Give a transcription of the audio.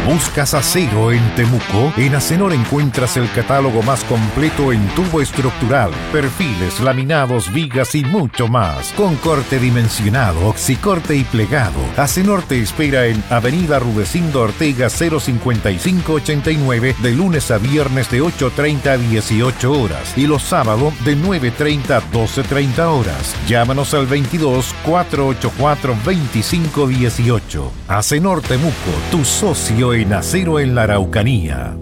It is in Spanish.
¿Buscas acero en Temuco? En Acenor encuentras el catálogo más completo en tubo estructural, perfiles, laminados, vigas y mucho más. Con corte dimensionado, oxicorte y plegado. Acenor te espera en Avenida Rudecindo Ortega 05589 de lunes a viernes de 8:30 a 18 horas y los sábados de 9:30 a 12:30 horas. Llámanos al 22 484 2518. Acenor Temuco, tu socio en acero en la Araucanía.